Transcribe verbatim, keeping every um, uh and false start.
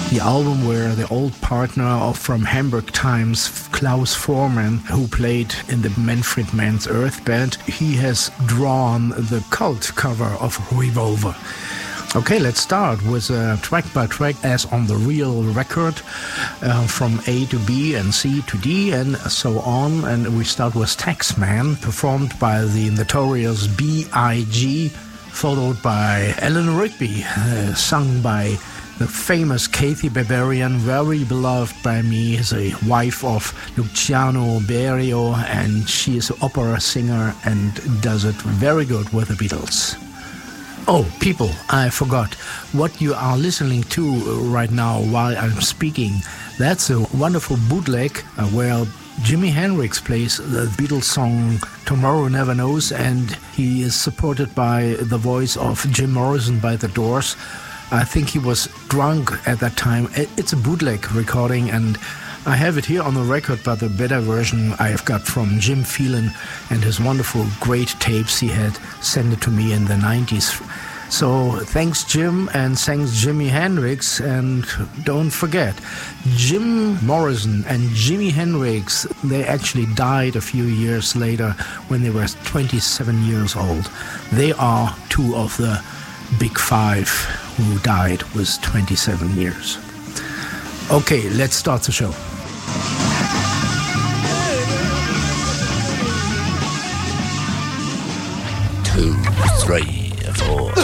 The album where the old partner of from Hamburg Times, Klaus Foreman, who played in the Manfred Mann's Earth band, he has drawn the cult cover of Revolver. Okay, let's start with a track by track as on the real record, uh, from A to B and C to D and so on. And we start with Taxman, performed by the notorious B I G, followed by Ellen Rigby, uh, sung by the famous Kathy Barbarian, very beloved by me, is a wife of Luciano Berio, and she is an opera singer and does it very good with the Beatles. Oh, people, I forgot. What you are listening to right now while I'm speaking, that's a wonderful bootleg uh, where Jimi Hendrix plays the Beatles song Tomorrow Never Knows, and he is supported by the voice of Jim Morrison by The Doors. I think he was drunk at that time. It's a bootleg recording, and I have it here on the record, but the better version I have got from Jim Phelan and his wonderful, great tapes he had sent it to me in the nineties. So thanks, Jim, and thanks, Jimi Hendrix. And don't forget, Jim Morrison and Jimi Hendrix, they actually died a few years later when they were twenty-seven years old. They are two of the big five who died with twenty-seven years. Okay, let's start the show. Two, three.